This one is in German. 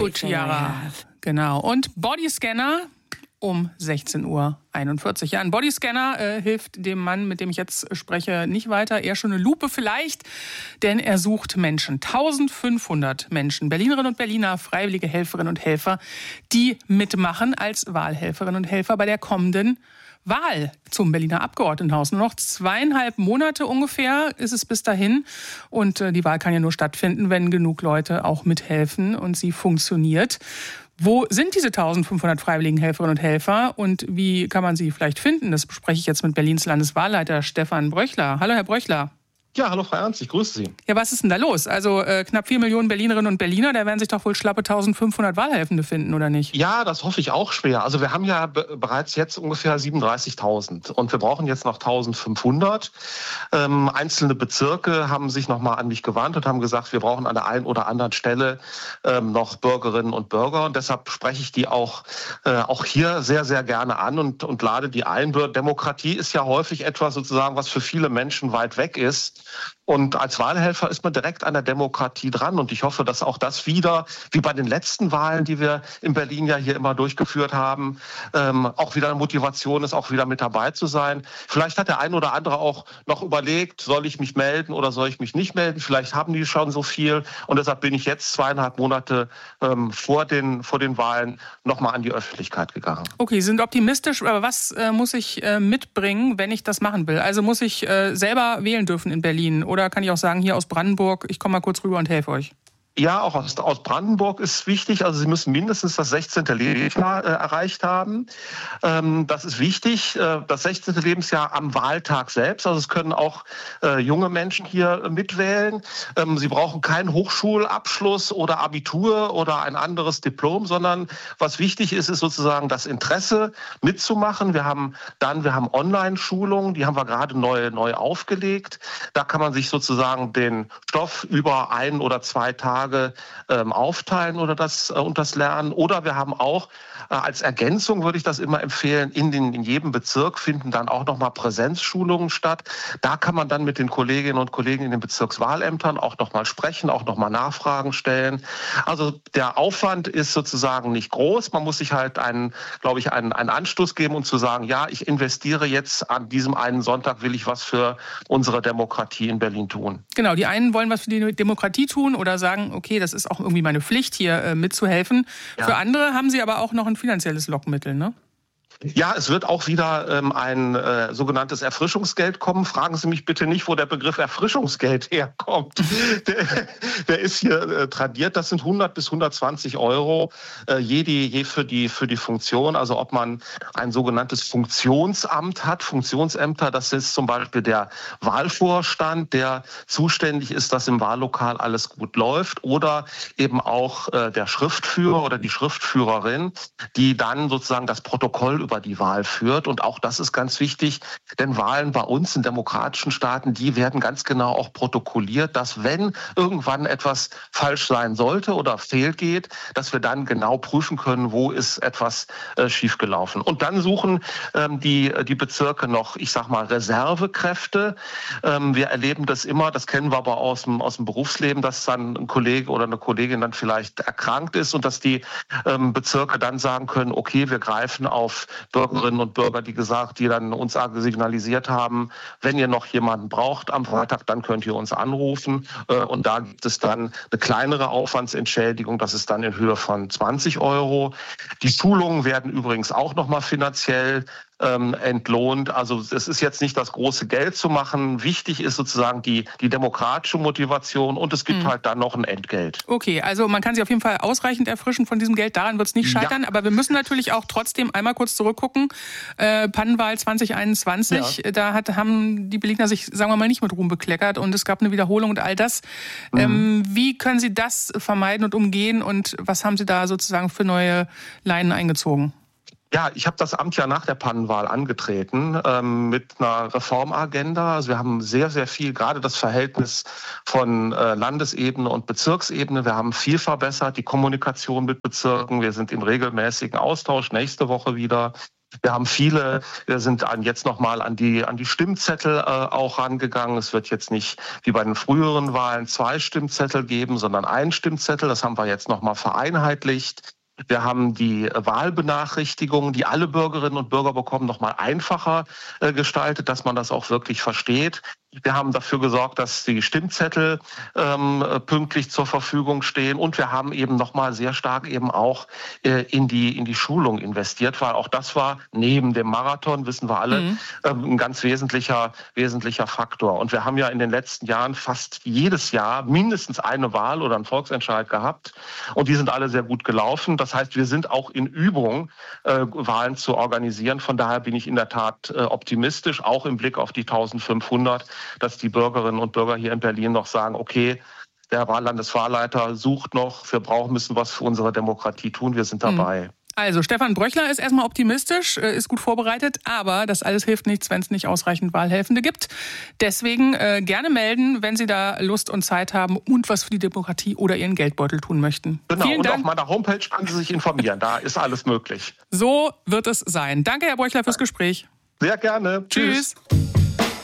Gut, Chiara. Genau. Und Bodyscanner um 16:41 Uhr. Ja, ein Bodyscanner hilft dem Mann, mit dem ich jetzt spreche, nicht weiter. Eher schon eine Lupe vielleicht, denn er sucht Menschen. 1500 Menschen, Berlinerinnen und Berliner, freiwillige Helferinnen und Helfer, die mitmachen als Wahlhelferinnen und Helfer bei der kommenden Wahl zum Berliner Abgeordnetenhaus. Nur noch 2,5 Monate ungefähr ist es bis dahin. Und die Wahl kann ja nur stattfinden, wenn genug Leute auch mithelfen und sie funktioniert. Wo sind diese 1500 freiwilligen Helferinnen und Helfer und wie kann man sie vielleicht finden? Das bespreche ich jetzt mit Berlins Landeswahlleiter Stefan Bröchler. Hallo, Herr Bröchler. Ja, hallo Frau Ernst, ich grüße Sie. Ja, was ist denn da los? Also knapp 4 Millionen Berlinerinnen und Berliner, da werden sich doch wohl schlappe 1500 Wahlhelfende finden, oder nicht? Ja, das hoffe ich auch schwer. Also wir haben ja bereits jetzt ungefähr 37.000 und wir brauchen jetzt noch 1500. Einzelne Bezirke haben sich nochmal an mich gewandt und haben gesagt, wir brauchen an der einen oder anderen Stelle noch Bürgerinnen und Bürger. Und deshalb spreche ich die auch hier sehr, sehr gerne an und lade die ein. Demokratie ist ja häufig etwas sozusagen, was für viele Menschen weit weg ist. Und als Wahlhelfer ist man direkt an der Demokratie dran. Und ich hoffe, dass auch das wieder, wie bei den letzten Wahlen, die wir in Berlin ja hier immer durchgeführt haben, auch wieder eine Motivation ist, auch wieder mit dabei zu sein. Vielleicht hat der ein oder andere auch noch überlegt, soll ich mich melden oder soll ich mich nicht melden? Vielleicht haben die schon so viel. Und deshalb bin ich jetzt 2,5 Monate vor den Wahlen nochmal an die Öffentlichkeit gegangen. Okay, Sie sind optimistisch. Aber was muss ich mitbringen, wenn ich das machen will? Also muss ich selber wählen dürfen in Berlin? Oder kann ich auch sagen, hier aus Brandenburg, ich komme mal kurz rüber und helfe euch? Ja, auch aus Brandenburg ist wichtig. Also Sie müssen mindestens das 16. Lebensjahr erreicht haben. Das ist wichtig. Das 16. Lebensjahr am Wahltag selbst. Also es können auch junge Menschen hier mitwählen. Sie brauchen keinen Hochschulabschluss oder Abitur oder ein anderes Diplom, sondern was wichtig ist, ist sozusagen das Interesse mitzumachen. Wir haben Online-Schulungen, die haben wir gerade neu aufgelegt. Da kann man sich sozusagen den Stoff über 1 oder 2 Tage aufteilen oder das Lernen. Oder wir haben auch als Ergänzung, würde ich das immer empfehlen, in jedem Bezirk finden dann auch nochmal Präsenzschulungen statt. Da kann man dann mit den Kolleginnen und Kollegen in den Bezirkswahlämtern auch nochmal sprechen, auch nochmal Nachfragen stellen. Also der Aufwand ist sozusagen nicht groß. Man muss sich halt einen Anstoß geben und zu sagen, ja, ich investiere jetzt an diesem einen Sonntag, will ich was für unsere Demokratie in Berlin tun. Genau, die einen wollen was für die Demokratie tun oder sagen, okay, das ist auch irgendwie meine Pflicht, hier mitzuhelfen. Ja. Für andere haben sie aber auch noch ein finanzielles Lockmittel, ne? Ja, es wird auch wieder ein sogenanntes Erfrischungsgeld kommen. Fragen Sie mich bitte nicht, wo der Begriff Erfrischungsgeld herkommt. Der ist hier tradiert. Das sind 100 bis 120 Euro je für die Funktion. Also ob man ein sogenanntes Funktionsamt hat. Funktionsämter, das ist zum Beispiel der Wahlvorstand, der zuständig ist, dass im Wahllokal alles gut läuft. Oder eben auch der Schriftführer oder die Schriftführerin, die dann sozusagen das Protokoll über die Wahl führt. Und auch das ist ganz wichtig, denn Wahlen bei uns in demokratischen Staaten, die werden ganz genau auch protokolliert, dass wenn irgendwann etwas falsch sein sollte oder fehlgeht, dass wir dann genau prüfen können, wo ist etwas schiefgelaufen. Und dann suchen die Bezirke noch, ich sag mal, Reservekräfte. Wir erleben das immer, das kennen wir aber aus dem Berufsleben, dass dann ein Kollege oder eine Kollegin dann vielleicht erkrankt ist und dass die Bezirke dann sagen können, okay, wir greifen auf Bürgerinnen und Bürger, die dann uns signalisiert haben, wenn ihr noch jemanden braucht am Freitag, dann könnt ihr uns anrufen. Und da gibt es dann eine kleinere Aufwandsentschädigung, das ist dann in Höhe von 20 Euro. Die Schulungen werden übrigens auch nochmal finanziell entlohnt. Also es ist jetzt nicht das große Geld zu machen. Wichtig ist sozusagen die demokratische Motivation und es gibt halt dann noch ein Entgelt. Okay, also man kann sich auf jeden Fall ausreichend erfrischen von diesem Geld. Daran wird es nicht scheitern. Ja. Aber wir müssen natürlich auch trotzdem einmal kurz zurückgucken. Pannenwahl 2021, ja. Da haben die Berliner sich, sagen wir mal, nicht mit Ruhm bekleckert und es gab eine Wiederholung und all das. Wie können Sie das vermeiden und umgehen und was haben Sie da sozusagen für neue Leinen eingezogen? Ja, ich habe das Amt ja nach der Pannenwahl angetreten mit einer Reformagenda. Also wir haben sehr, sehr viel, gerade das Verhältnis von Landesebene und Bezirksebene. Wir haben viel verbessert, die Kommunikation mit Bezirken. Wir sind im regelmäßigen Austausch, nächste Woche wieder. Wir haben viele, wir sind jetzt nochmal an die Stimmzettel auch rangegangen. Es wird jetzt nicht wie bei den früheren Wahlen 2 Stimmzettel geben, sondern 1 Stimmzettel. Das haben wir jetzt nochmal vereinheitlicht. Wir haben die Wahlbenachrichtigungen, die alle Bürgerinnen und Bürger bekommen, nochmal einfacher gestaltet, dass man das auch wirklich versteht. Wir haben dafür gesorgt, dass die Stimmzettel pünktlich zur Verfügung stehen. Und wir haben eben nochmal sehr stark eben auch in die Schulung investiert, weil auch das war neben dem Marathon, wissen wir alle, ein ganz wesentlicher Faktor. Und wir haben ja in den letzten Jahren fast jedes Jahr mindestens eine Wahl oder einen Volksentscheid gehabt. Und die sind alle sehr gut gelaufen. Das heißt, wir sind auch in Übung, Wahlen zu organisieren. Von daher bin ich in der Tat optimistisch, auch im Blick auf die 1500, dass die Bürgerinnen und Bürger hier in Berlin noch sagen, okay, der Landeswahlleiter sucht noch, wir müssen was für unsere Demokratie tun, wir sind dabei. Also Stefan Bröchler ist erstmal optimistisch, ist gut vorbereitet, aber das alles hilft nichts, wenn es nicht ausreichend Wahlhelfende gibt. Deswegen gerne melden, wenn Sie da Lust und Zeit haben und was für die Demokratie oder Ihren Geldbeutel tun möchten. Genau, Vielen und Dank. auf meiner Homepage können Sie sich informieren, da ist alles möglich. So wird es sein. Danke, Herr Bröchler, fürs Gespräch. Sehr gerne. Tschüss.